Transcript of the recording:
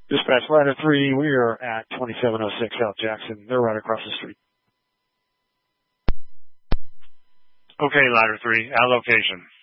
Dispatch Ladder 3, we are at 2706 South Jackson. They're right across the street. Okay, Ladder 3, at location.